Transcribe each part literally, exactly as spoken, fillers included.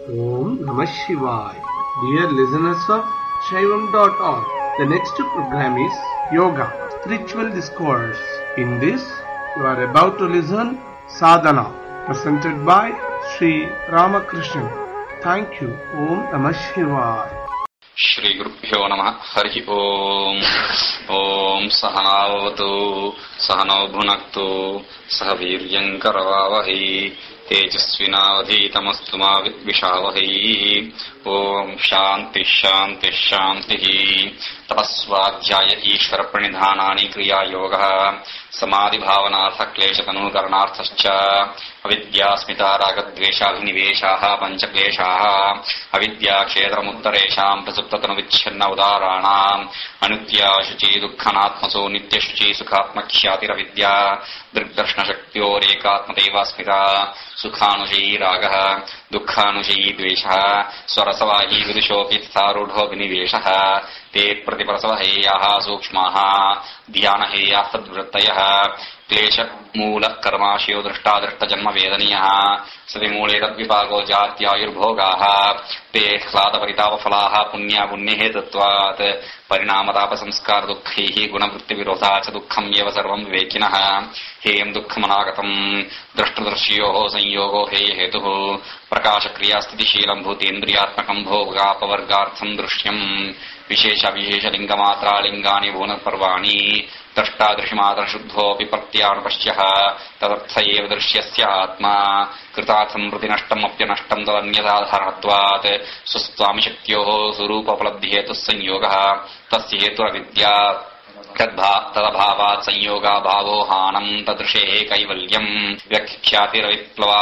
Om Namah Shivaya. Dear listeners of Shaivam dot org, the next program is Yoga, Spiritual Discourse. In this, you are about to listen Sadhana, presented by Sri Ramakrishnan. Thank you. Om Namah Shivaya. Shri ಗುರುಭ್ಯೋ ನಮಃ. ಹರಿ ಓಂ. ಓಂ ಸಹನಾವತು ಸಹನೌ ಭುನಕ್ತು ಸಹ ವೀರ್ಯಂಕರವಾವಹೈ ತೇಜಸ್ವಿನಾವಧೀತಮಸ್ತು ಮಾ ವಿದ್ವಿಷಾವಹೈ. ಓಂ ಶಾಂತಿ ಶಾಂತಿ ಶಾಂತಿ. ತಪಸ್ವಾಧ್ಯಾಯ ಈಶ್ವರ ಪ್ರಣಿಧಾನಾನಿ ಕ್ರಿಯಾಯೋಗಃ ಸಮಾಧಿ ಭಾವನಾರ್ಥ ಕ್ಲೇಶತನೂಕರಣಾರ್ಥಶ್ಚ ಅವಿದ್ಯಾಸ್ಮಿತಾ ರಾಗದ್ವೇಷಾಭಿನಿವೇಶಾಃ ಪಂಚಕ್ಲೇಶಾಃ ಅವಿದ್ಯಾಕ್ಷೇತ್ರಮುತ್ತರೇಷಾಂ ಪ್ರಸುಪ್ತತನುವಿಚ್ಛಿನ್ನ ಉದಾರಾಣಾಂ ಅನಿತ್ಯಾ ಶುಚಿ ದುಃಖನಾತ್ಮಸೋ ನಿತ್ಯಶುಚಿ ಸುಖಾತ್ಮಖ್ಯಾತಿರವಿದ್ಯಾ ದೃಗ್ದರ್ಶನಶಕ್ತ್ಯೋರೇಕಾತ್ಮತೈವಾಸ್ಮಿತಾ ಸುಖಾನುಶಯೀ ರಾಗಃ ದುಃಖಾನುಶಯೀ ದ್ವೇಷಃ ಸ್ವರಸವಾಹೀ ವಿದುಷೋಪಿ ತಥಾರೂಢೋ ವಿನಿವೇಶಃ ತೇ ಪ್ರತಿಪರಸವಹೇಯಾಃ ಸೂಕ್ಷ್ಮಾಃ ಧ್ಯಾನಹೇಯಾಃ ತದ್ವೃತ್ತಯಃ ಕ್ಲೇಶ ಮೂಲ ಕರ್ಮಾಶಯೋ ದೃಷ್ಟಾದೃಷ್ಟ ಜನ್ಮ ವೇದನೀಯಃ ಸವಿಮೂಲೆ ತದ್ವಿಪಾಕೋ ಜಾತ್ಯಾಯುರ್ಭೋಗಾಃ ತೇ ಹ್ಲಾದಪರಿತಾಪಫಲಾಃ ಪುಣ್ಯ ಪುಣ್ಯಹೇತುತ್ವಾತ್ ಪರಿಣಾಮತಾಪ ಸಂಸ್ಕಾರ ದುಃಖೈಃ ಗುಣವೃತ್ತಿ ವಿರೋಧಾ ಚ ದುಃಖಂ ಏವ ಸರ್ವಂ ವಿವೇಕಿನಃ ಹೇಯಂ ದುಃಖಮನಾಗತಂ ದೃಷ್ಟದೃಶ್ಯೋಃ ಸಂಯೋಗೋ ಹೇಯ ಹೇತುಃ ಪ್ರಕಾಶ ಕ್ರಿಯಾ ಸ್ಥಿತಿಶೀಲಂ ಭೂತೇಂದ್ರಿಯಾತ್ಮಕಂ ಭೋಗಾಪವರ್ಗಾರ್ಥಂ ದೃಶ್ಯಂ ವಿಶೇಷ ವಿಶೇಷ ಲಿಂಗಮಾತ್ರ ಲಿಂಗಾನಿ ಭುವನಪರ್ವಾಣಿ ದ್ರಷ್ಟಾದೃಶಿಮಾತ್ರ ಶುದ್ಧೋಪಿ ಪ್ರತ್ಯಾನುಪಶ್ಯಃ ತದರ್ಥ ಏವ ದೃಶ್ಯಸ್ಯ ಆತ್ಮಾ ಕೃತಾರ್ಥಂ ಪ್ರತಿ ನಷ್ಟಂ ಅಪ್ಯನಷ್ಟಂ ತದನ್ಯದಾಧಾರತ್ವಾತ್ ಸ್ವಸ್ವಾಮಿ ಶಕ್ತ್ಯೋಃ ಸ್ವರೂಪೋಪಲಬ್ಧಿ ಹೇತುಃ ಸಂಯೋಗಃ ತಸ್ಯ ಹೇತುರವಿದ್ಯಾ ತದಭಾವಾತ್ ಸಂಯೋಗಾಭಾವೋ ಹಾನಂ ತದೃಶೇಃ ಕೈವಲ್ಯಂ ವ್ಯಾಖ್ಯಾತಿರವಿಪ್ಲವಾ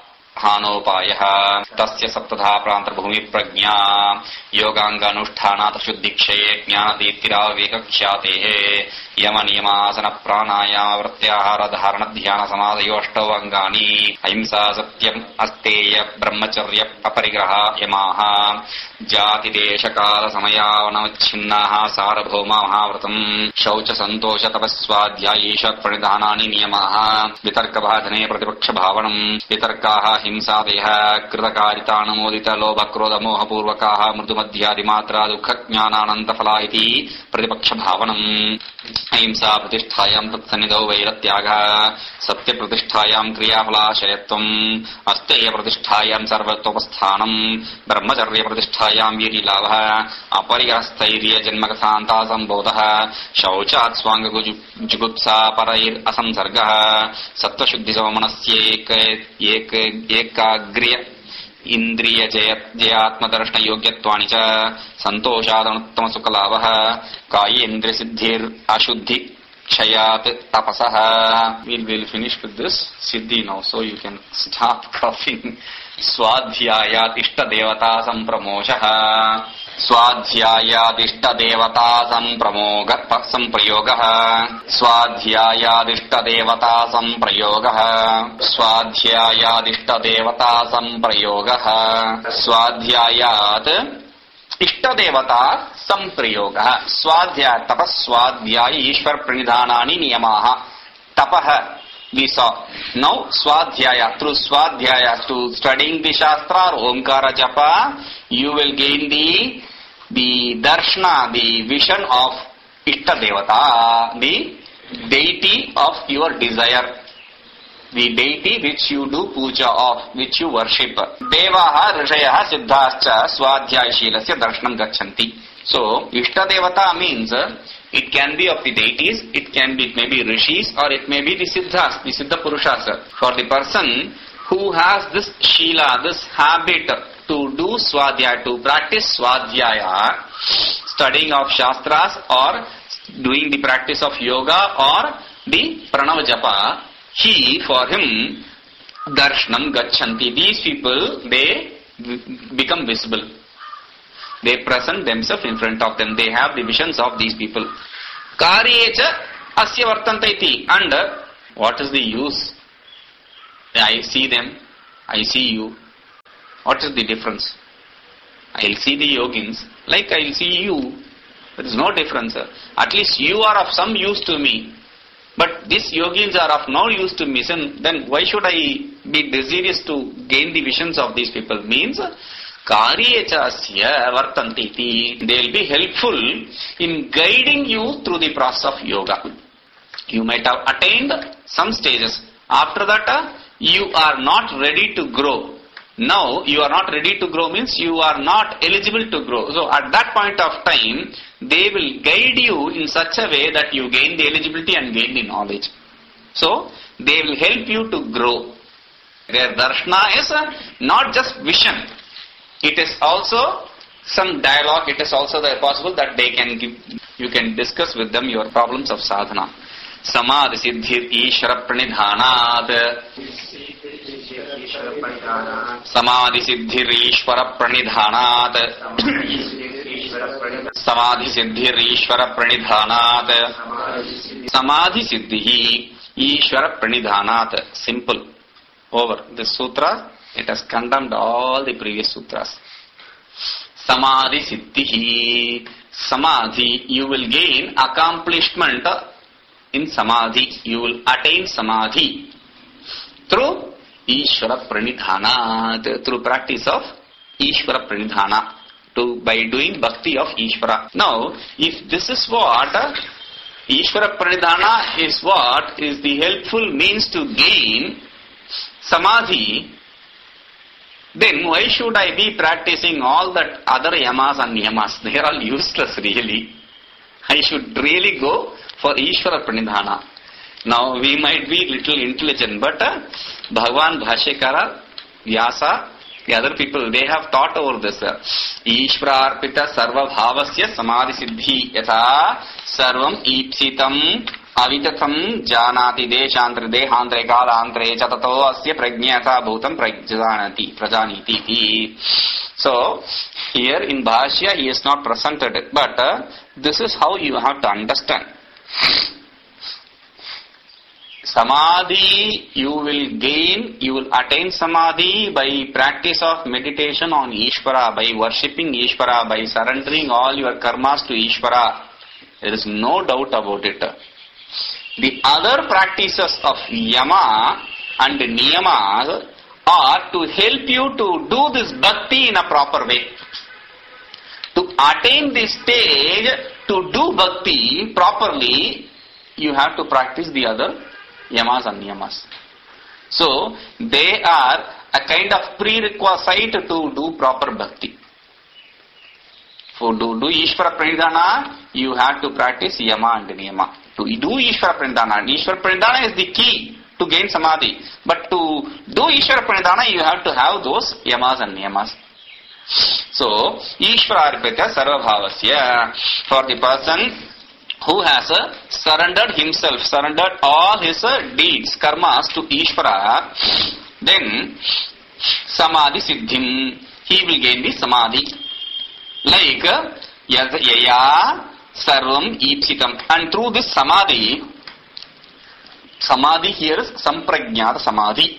ಹಾನೋಪಾಯಃ ತಸ್ಯ ಸಪ್ತಧಾ ಪ್ರಾಂತರ್ಭೂಮಿ ಪ್ರಜ್ಞಾ ಯೋಗಾಂಗಾನುಷ್ಠಾನಾತ್ ಶುದ್ಧಿಕ್ಷಯೇ ಜ್ಞಾನದೀಪ್ತಿರಾವೇಕಖ್ಯಾತೇಃ ಯಮ ನಿಯಮಾಸನ ಪ್ರಾಣಾಯಾಮ ಪ್ರತ್ಯಾಹಾರ ಧಾರಣ ಧ್ಯಾನ ಸಮಾಧಯೋ ಅಷ್ಟೌ ಅಂಗಾನಿ ಅಹಿಂಸಾ ಸತ್ಯಂ ಅಸ್ತೇಯ ಬ್ರಹ್ಮಚರ್ಯ ಅಪರಿಗ್ರಹ ಯಮಾಃ ಜಾತಿ ದೇಶ ಕಾಲ ಸಮಯಾವನವಚ್ಛಿನ್ನಾಃ ಸಾರ್ವಭೌಮ ಮಹಾವ್ರತಂ ಶೌಚ ಸಂತೋಷ ತಪಸ್ವಾಧ್ಯಾಯ ಈಶ್ವರ ಪ್ರಣಿಧಾನಾನಿ ನಿಯಮಾಃ ವಿತರ್ಕ ಬಾಧನೆ ಪ್ರತಿಪಕ್ಷ ಭಾವನಂ ವಿತರ್ಕಾಃ ಹಿಂಸಾದೇಹ ಕೃತಕಾರಿತಾನುಮೋದಿತ ಲೋಭ ಕ್ರೋಧ ಮೋಹ ಪೂರ್ವಕಾಃ ಮೃದು ಮಧ್ಯಾದಿ ಮಾತ್ರ ದುಃಖ ಜ್ಞಾನಾನಂತ ಫಲಾ ಇತಿ ಪ್ರತಿಪಕ್ಷ ಭಾವನಂ ಅಹಿಂಸಾ ಪ್ರತಿಷ್ಠಾಯಾಂ ತತ್ಸನ್ನಿಧೌ ವೈರತ್ಯಾಗಃ ಸತ್ಯ ಪ್ರತಿಷ್ಠಾಯಾಂ ಕ್ರಿಯಾಫಲಾಶಯತ್ವಂ ಅಸ್ತೇಯ ಪ್ರತಿಷ್ಠಾಯಾಂ ಸರ್ವತ್ವೋಪಸ್ಥಾನಂ ಬ್ರಹ್ಮಚರ್ಯ ಪ್ರತಿಷ್ಠಾಯಾಂ ವೀರ್ಯಲಾಭಃ ಅಪರಿಗ್ರಹಸ್ಥೈರ್ಯ ಜನ್ಮಕಥಾಂತಾ ಸಂಬೋಧಃ ಶೌಚಾತ್ ಸ್ವಾಂಗ ಜುಗುಪ್ಸಾ ಪರೈರ್ ಅಸಂಸರ್ಗಃ ಸತ್ವಶುದ್ಧಿ ಸಮಮನಸ್ಯೇಕ ಏಕ ಏಕಾಗ್ರ್ಯ ಇಂದ್ರಿಯ ಜಯ ಜಯಾತ್ಮದರ್ಶನ ಯೋಗ್ಯತ್ವಾನಿ ಚ ಸಂತೋಷಾದನುತ್ತಮ ಸುಖಲಾಭಃ ಕಾಯೇಂದ್ರಿಯ ಸಿದ್ಧಿರ್ ಅಶುದ್ಧಿ ಕ್ಷಯಾತ್ ತಪಸಃ. We'll will finish with this siddhi now, so you can stop coughing. ಸ್ವಾಧ್ಯಾಯಾತ್ ಇಷ್ಟ ದೇವತಾ ಸಂಪ್ರಮೋಷಃ ಸ್ವಾಧ್ಯಾಯಾದಿಷ್ಟ ದೇವತಾ ಸಂಪ್ರಮೋಗ ಸಂಪ್ರಯೋಗಃ ಸ್ವಾಧ್ಯಾಯಾದಿಷ್ಟ ದೇವತಾ ಸಂಪ್ರಯೋಗಃ ಸ್ವಾಧ್ಯಾಯಾದಿಷ್ಟ ದೇವತಾ ಸಂಪ್ರಯೋಗಃ ಸ್ವಾಧ್ಯಾಯಾತ್ ಇಷ್ಟ ದೇವತಾ ಸಂಪ್ರಯೋಗ. ಸ್ವಾಧ್ಯಾಯ ತಪಸ್ವಾಧ್ಯಾಯ Ishwara ಪ್ರಣಿಧಾನಾನಿ ನಿಯಮಾಃ. ತಪಃ we saw. Now swadhyaya, through swadhyaya, through studying the shastra or omkara japa, you will gain the the darshana, the vision of ishta devata, the deity of your desire, the deity which you do puja of, which you worship. Devaha rishayah siddhascha swadhyaya shilasya darshanam gachanti. So ishta devata means it can be of the deities, it can be, it may be rishis, or it may be the siddhas, the siddha purushas. For the person who has this shila, this habit to do swadhyaya, to practice swadhyaya, studying of shastras or doing the practice of yoga or the pranava japa, he, for him, darshanam gachanti. These people, they become visible. They present themselves in front of them. They have the visions of these people. Karyecha asya vartanta iti. And what is the use? I see them. I see you. What is the difference? I will see the yogins like I will see you. There is no difference. At least you are of some use to me. But these yogins are of no use to me. Then why should I be desirous to gain the visions of these people? Means karyechasya vartantiti. They will be helpful in guiding you through the process of yoga. You might have attained some stages. After that, you are not ready to grow. Now, you are not ready to grow means you are not eligible to grow. So, at that point of time, they will guide you in such a way that you gain the eligibility and gain the knowledge. So, they will help you to grow. Their darshana is not just vision. It is also some dialogue. It is also possible that they can give, you can discuss with them your problems of sadhana. Samadhi siddhir ishvara pranidhanat. Samadhi siddhir ishvara pranidhanat. Samadhi siddhir ishvara pranidhanat. Samadhi siddhi ishvara pranidhanat. Simple. Over. This sutra, it has condemned all the previous sutras. Samadhi siddhi. Samadhi, you will gain accomplishment in samadhi. You will attain samadhi through Ishvara Pranidhana, through practice of Ishvara Pranidhana, to by doing bhakti of Ishvara. Now, if this is what Ishvara Pranidhana is, what is the helpful means to gain samadhi, then why should I be practicing all that other yamas and niyamas? They are all useless really. I should really go for Ishvara Pranidhana. Now we might be little intelligent, but uh, Bhagavan Bhashyakara, Vyasa, the other people, they have thought over this. Ishvara Arpita Sarva Bhavasya Samadhi Siddhi Yatha Sarvam Ipsitam Avitatam Janati Deshantra Dehantre Kalantre Chatato Asya Prajnata Bhutam Prajanati Prajaniti. So, here in Bhashya he has not presented it, but uh, this is how you have to understand. Samadhi you will gain, you will attain samadhi by practice of meditation on Ishvara, by worshipping Ishvara, by surrendering all your karmas to Ishvara. There is no doubt about it. The other practices of yama and niyama are to help you to do this bhakti in a proper way. To attain this stage, to do bhakti properly, you have to practice the other yamas and niyamas. So, they are a kind of prerequisite to do proper bhakti. For to do Ishvara Pranidhana, you have to practice yama and niyama. To do Ishvara Pranidhana, Ishvara Pranidhana is the key to gain samadhi. But to do Ishvara Pranidhana, you have to have those yamas and niyamas. So, Ishvara Arpita Sarva Bhavasya, for the person who has uh, surrendered himself, surrendered all his uh, deeds, karmas to Ishvara, then Samadhi Siddhim, he will gain the Samadhi. Like uh, Yaya Sarvam Ipsitam. And through this Samadhi, Samadhi here is Samprajnata Samadhi.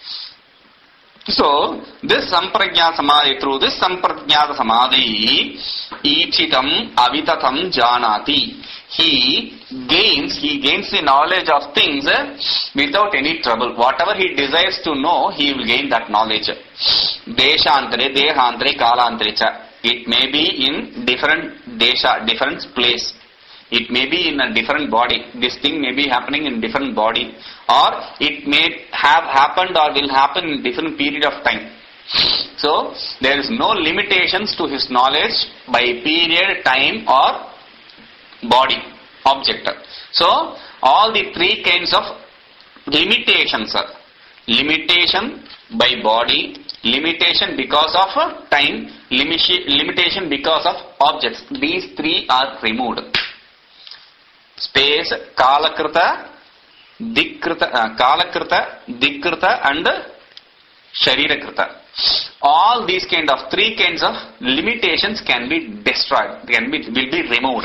So, this Samprajnata Samadhi, through this Samprajnata Samadhi, Ipsitam Avitatam Janati. He gains, he gains the knowledge of things without any trouble. Whatever he desires to know, he will gain that knowledge. Deshantre, Dehantre, Kalantre cha. It may be in different desha, different place. It may be in a different body. This thing may be happening in different body. Or it may have happened or will happen in different period of time. So, there is no limitations to his knowledge by period, time or body, object. So, all the three kinds of limitations are limitation by body, limitation because of time, limitation because of objects. These three are removed. Space, Kalakrita, Dikkrita, uh, Kalakrita, Dikkrita and Sharirakrita. All these kind of three kinds of limitations can be destroyed, can be, will be removed.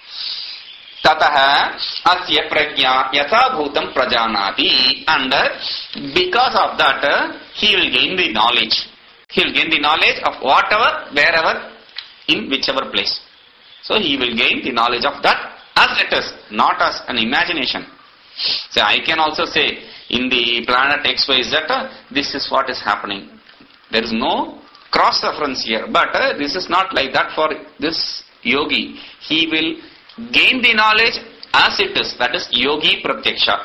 Tataha asya prajna yatha bhutam prajanati, and because of that he will gain the knowledge. He will gain the knowledge of whatever, wherever, in whichever place. So he will gain the knowledge of that as it is, not as an imagination. So I can also say in the planet X Y Z, uh, this is what is happening. There is no cross reference here, but uh, this is not like that for this yogi. He will gain the knowledge as it is. That is yogi pratyaksha.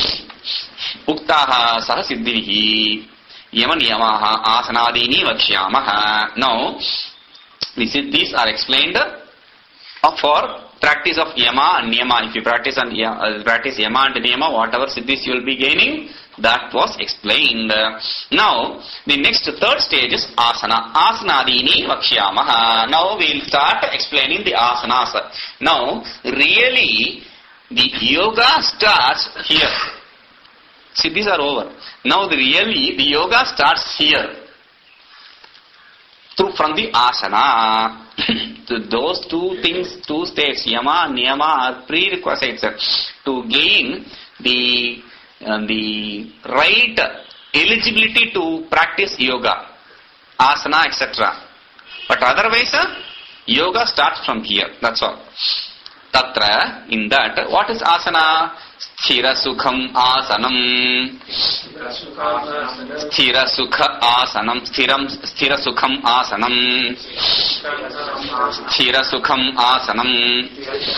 Uktaha saha siddhihi yama niyamaha asanadini vakshamaha. Now, these are explained uh, for practice of yama and niyama. If you practice and uh, practice yama and niyama, whatever siddhis you will be gaining, that was explained. Now, the next third stage is asana. Asanadini vakshamaha. Now we will start explaining the asanas. Now, really, the yoga starts here. Siddhis are over. Now, the really, the yoga starts here. Through from the asana. Those two things, two states, yama and niyama, are prerequisites to gain the uh, the right eligibility to practice yoga, asana, et cetera. But otherwise, uh, yoga starts from here. That's all. Tatra, in that, what is asana? Sthira sukham asanam. Sthira sukha asanam. Sthiram, sthira sukham asanam. Sthira sukham asanam.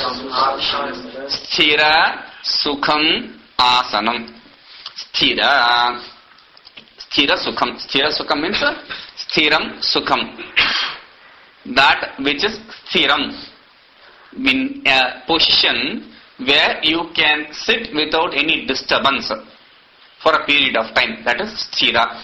Sthira sukham asanam. Sthira. Sthira sukham. Sthira sukham means sthiram sukham. That which is sthiram. In a position where you can sit without any disturbance for a period of time. That is sthira.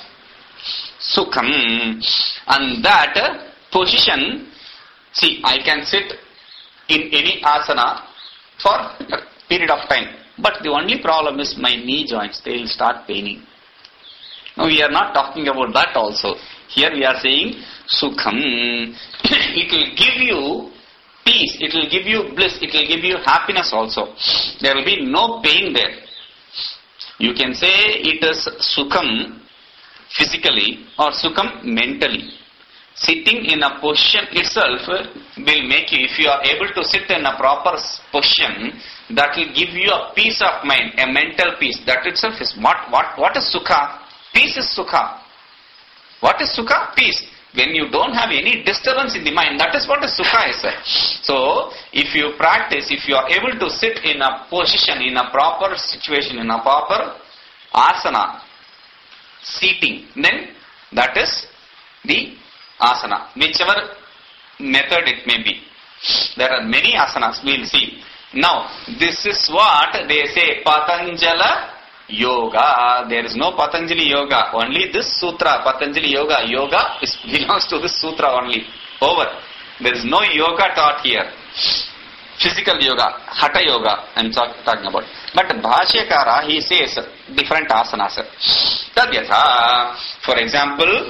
Sukham. And that position, see, I can sit in any asana for a period of time. But the only problem is my knee joints, they will start paining. Now we are not talking about that also. Here we are saying sukham. It will give you peace, it will give you bliss, it will give you happiness also. There will be no pain there. You can say it is sukham physically or sukham mentally. Sitting in a position itself will make you, if you are able to sit in a proper position, that will give you a peace of mind, a mental peace. That itself is what, what, what is sukha? Peace is sukha. What is sukha? Peace. When you don't have any disturbance in the mind, that is what a sukha is. So, if you practice, if you are able to sit in a position, in a proper situation, in a proper asana, seating, then that is the asana, whichever method it may be. There are many asanas, we will see. Now, this is what they say, Patanjala Yoga. There is no Patanjali Yoga. Only this sutra, Patanjali Yoga. Yoga is, belongs to this sutra only. Over. There is no yoga taught here. Physical yoga, Hatha Yoga, I am talking about. But Bhashyakara, he says different asanas. Tadyatha, for example,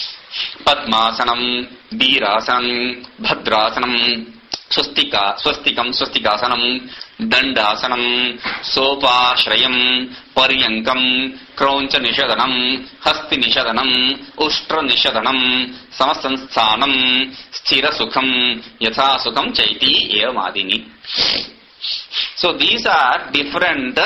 Padmasanam, Veerasanam, Bhadrasanam, Swastika, Swastikam, Swastikasanam, Dandasanam, Sopashrayam, Paryankam, Kroncha Nishadanam, Hasti Nishadanam, Ushtra Nishadanam, Samasansthanam, Sthira Sukham, Yatha Sukham Chaiti Evamadini. So these are different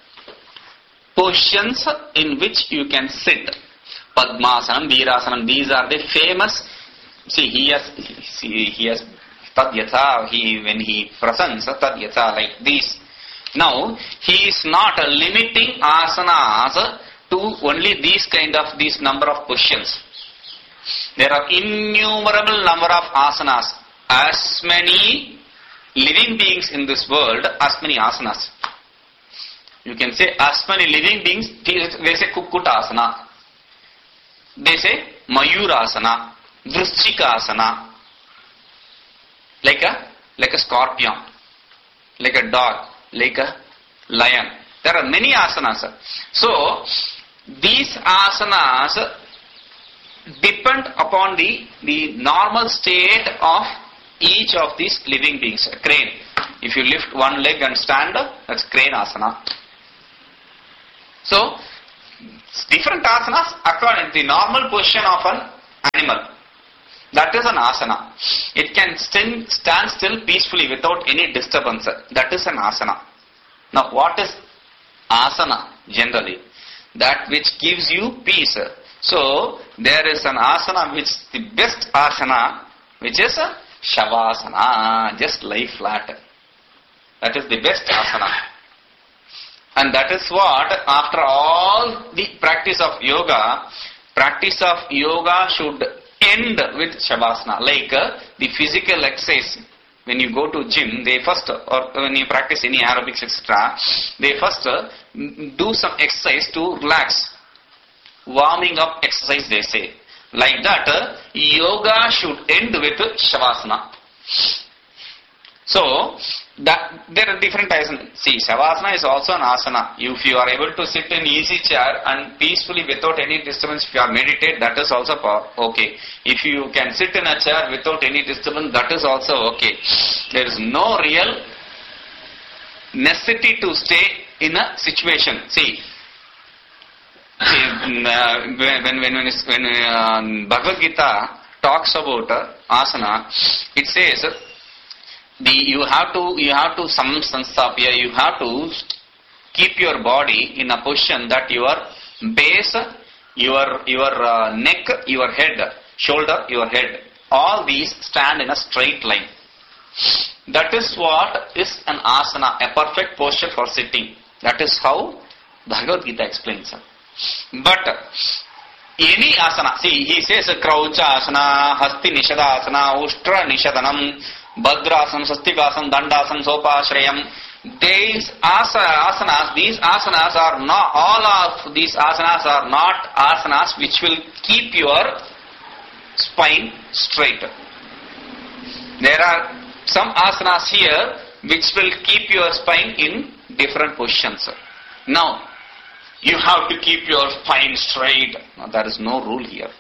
positions in which you can sit. Padmasanam, Veerasanam, these are the famous. See, he has, see, he has Tadyatha, he, when he presents Tadyatha like this. Now, he is not limiting asanas to only these kind of, these number of positions. There are innumerable number of asanas. As many living beings in this world, as many asanas. You can say as many living beings, they say Kukkutasana. They say Mayurasana, Vrishchikasana. Like a, like a scorpion, like a dog, like a lion. There are many asanas. So, these asanas depend upon the, the normal state of each of these living beings. Crane. If you lift one leg and stand up, that's crane asana. So, different asanas according to the normal position of an animal. That is an asana. It can stand, stand still peacefully without any disturbance. That is an asana. Now what is asana generally, that which gives you peace. So there is an asana which is the best asana, which is a Shavasana, just lie flat. That is the best asana. And that is what, after all the practice of yoga, practice of yoga should end with Shavasana. Like uh, the physical exercise. When you go to gym, they first, or when you practice any aerobics, et cetera, they first uh, do some exercise to relax. Warming up exercise, they say. Like that, uh, yoga should end with Shavasana. So, that, there are different asanas. See, Shavasana is also an asana. If you are able to sit in easy chair and peacefully without any disturbance, if you are meditate, that is also okay. If you can sit in a chair without any disturbance, that is also okay. There is no real necessity to stay in a situation. See, see uh, when when when, when uh, Bhagavad Gita talks about uh, asana, it says, The, you have to you have to some sansapya, you have to keep your body in a position that your base, your your uh, neck, your head, shoulder, your head, all these stand in a straight line. That is what is an asana, a perfect posture for sitting. That is how Bhagavad Gita explains it. But any asana, see, he says Kraucha asana, Hasti Nishada asana, Ushtra Nishadanam, Bhadrasam, Sastikasam, Dandasam, Sopashrayam. These asanas, these asanas are not, all of these asanas are not asanas which will keep your spine straight. There are some asanas here which will keep your spine in different positions. Now, you have to keep your spine straight. No, there is no rule here.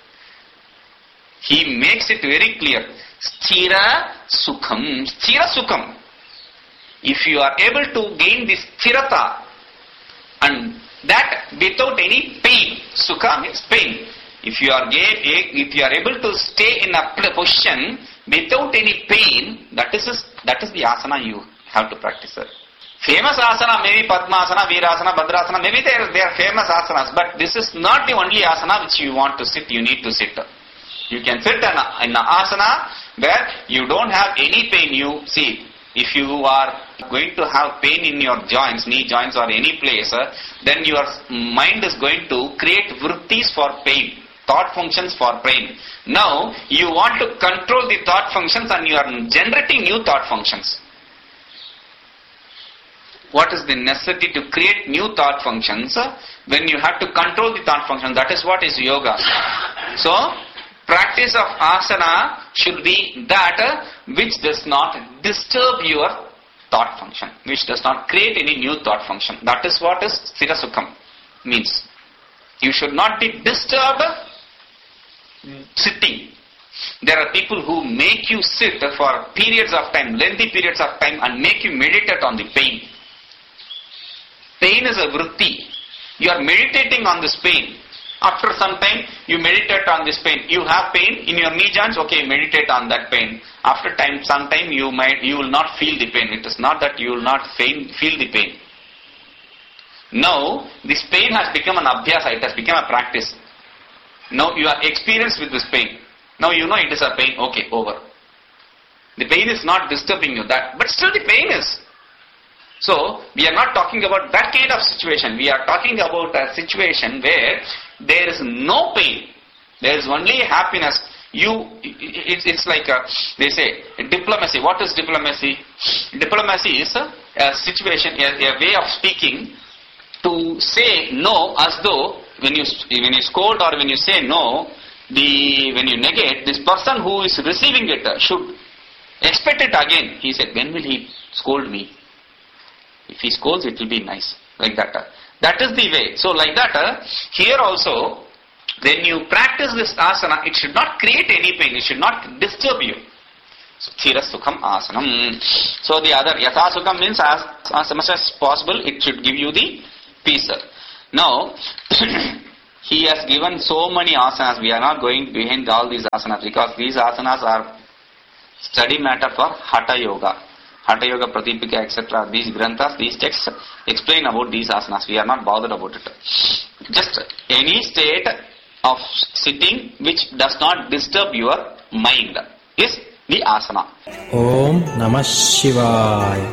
He makes it very clear. Sthira Sukham. Sthira Sukham. If you are able to gain this sthirata, and that without any pain, Sukha means pain. If you are if you are able to stay in a position without any pain, that is that is the asana you have to practice. Famous asana may be Padmasana, Virasana, Bhadrasana. Maybe they are, they are famous asanas, but this is not the only asana which you want to sit. You need to sit. You can sit in an asana where you don't have any pain. You see, if you are going to have pain in your joints, knee joints or any place, uh, then your mind is going to create vrittis for pain, thought functions for pain. Now, you want to control the thought functions and you are generating new thought functions. What is the necessity to create new thought functions? Uh, when you have to control the thought functions, that is what is yoga. So, practice of asana should be that uh, which does not disturb your thought function, which does not create any new thought function. That is what is sthira sukham means. You should not be disturbed sitting. There are people who make you sit for periods of time, lengthy periods of time, and make you meditate on the pain. Pain is a vritti. You are meditating on this pain. After some time, you meditate on this pain. You have pain in your knee joints, okay, meditate on that pain. After time, some time you might, you will not feel the pain. It is not that you will not feel the pain. Now, this pain has become an abhyasa, it has become a practice. Now you are experienced with this pain. Now you know it is a pain, okay, over. The pain is not disturbing you, that, but still the pain is. So, we are not talking about that kind of situation. We are talking about a situation where there is no pain. There is only happiness. You, it, it's like a, they say, diplomacy. What is diplomacy? Diplomacy is a, a situation, a, a way of speaking to say no as though when you when you scold or when you say no, the when you negate, this person who is receiving it should expect it again. He said, when will he scold me? If he scolds, it will be nice. Like that. That is the way. So like that, uh, here also, when you practice this asana, it should not create any pain. It should not disturb you. Sthira sukham asanam. So the other, yatha sukham means as, as much as possible, it should give you the peace. Now, he has given so many asanas. We are not going behind all these asanas because these asanas are study matter for Hatha Yoga. Hatha Yoga Pratipika, et cetera. These granthas, these texts explain about these asanas. We are not bothered about it. Just any state of sitting which does not disturb your mind is the asana. Om Namah Shivaya.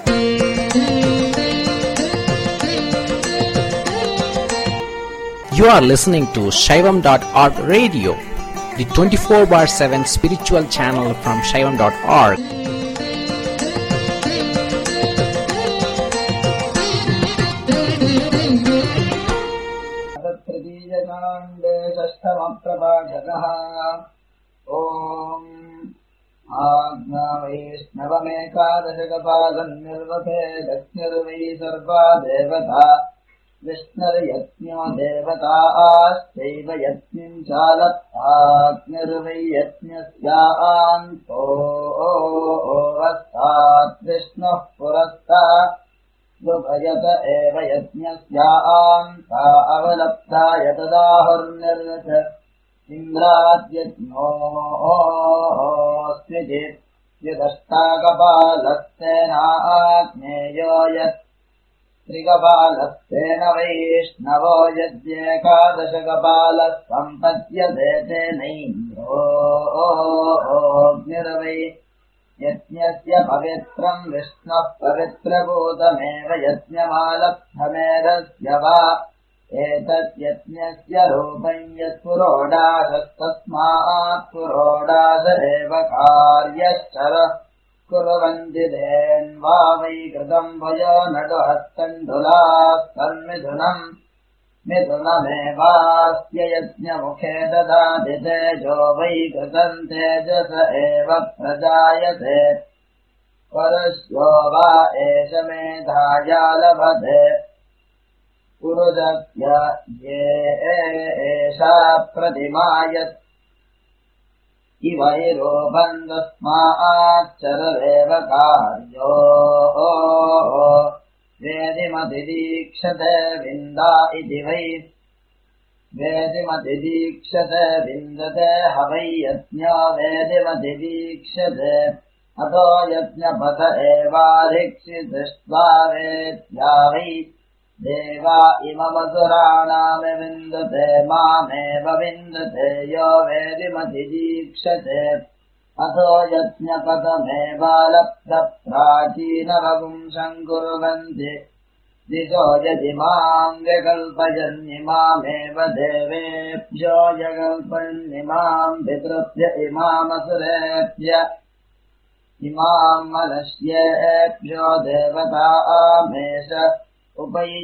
You are listening to Shaivam dot org radio, the twenty-four bar seven spiritual channel from Shaivam dot org. Om Agna Vaishnavamekadashagapalan nirvate Lakshmirvai sarva devata Vishnur yatnyo devata Astaiva yatnim chalat Nirvai yatnyasyānto Vastat Vishnuh purasta Dubhayata eva yatnyasyānta Avalapta yatadahur nirvata Indradyatno Svijit Yudhashtagapalastena Agneyo Yat Trigapalastena Vaishnavo Yadyekadashagapalas Sampadyate Tenaindro Nirvai Yatnyasya Pavitram Vishnuh Pavitrabhutameva Yatnyamalabdhamerasya va Etat yatnyasya rupam yat purodāsas tasmāt purodāsa eva kāryaschara kuruvanti dhenvā vai kritam vayo nadu hastandulās sarmidhunam midhunamevāsya yatnya mukhe dadāti tejo vai kritam tejasa eva prajāyate parasyo vā esha medhāya labhate Purudakya ye esha pratimayat ivairo bandasmaat charareva karyo vedimatidikshate vinda iti vai vedimatidikshate vindate havai yatnya vedimatidikshate ato yatnya pata evadikshidhishtva vetya vai Deva imamasuraṇāme vindate māmeva vindate yo vedimatidikshate aso yatņapatameva lapta prācīnavagum sankuruvanti diso yadimāṃ vyakalpayannimāmeva devebhyo yakalpayannimāṃ pitrubhya imāmasurebhya imāṃ manashyebhyo devata āmesha Upai